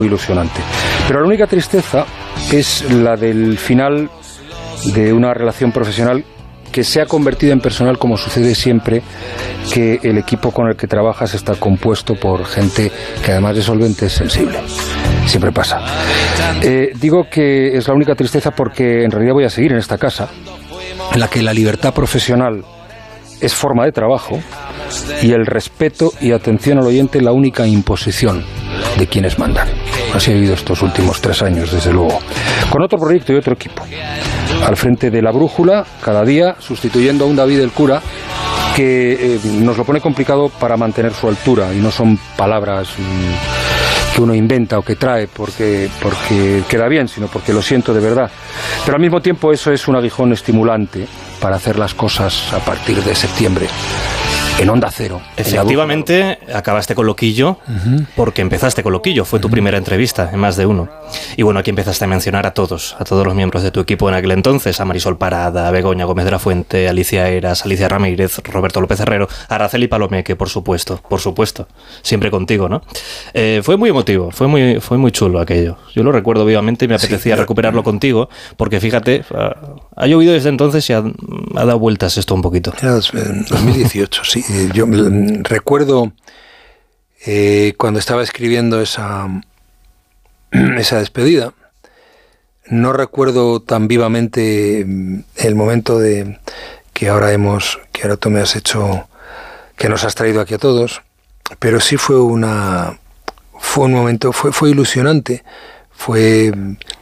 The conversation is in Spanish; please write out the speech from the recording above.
ilusionante. Pero la única tristeza es la del final de una relación profesional que se ha convertido en personal, como sucede siempre que el equipo con el que trabajas está compuesto por gente que además de solvente es sensible. Siempre pasa. Digo que es la única tristeza porque en realidad voy a seguir en esta casa, en la que la libertad profesional es forma de trabajo y el respeto y atención al oyente la única imposición de quienes mandan. Así he vivido estos últimos 3 años, desde luego. Con otro proyecto y otro equipo. Al frente de La Brújula, cada día, sustituyendo a un David el cura que nos lo pone complicado para mantener su altura, y no son palabras que uno inventa o que trae porque queda bien, sino porque lo siento de verdad. Pero al mismo tiempo eso es un aguijón estimulante para hacer las cosas a partir de septiembre. En Onda Cero. Efectivamente, acabaste con Loquillo, porque empezaste con Loquillo, fue tu primera entrevista en Más de Uno. Y bueno, aquí empezaste a mencionar a todos los miembros de tu equipo en aquel entonces, a Marisol Parada, a Begoña Gómez de la Fuente, Alicia Eras, Alicia Ramírez, Roberto López Herrero, Araceli Palomeque, por supuesto, siempre contigo, ¿no? Fue muy emotivo, fue muy chulo aquello. Yo lo recuerdo vivamente y me apetecía recuperarlo contigo, porque fíjate, ha llovido desde entonces y ha dado vueltas esto un poquito. Era 2018, sí. Yo recuerdo cuando estaba escribiendo esa despedida, no recuerdo tan vivamente el momento de que ahora tú me has hecho, que nos has traído aquí a todos, pero sí fue un momento, fue ilusionante, fue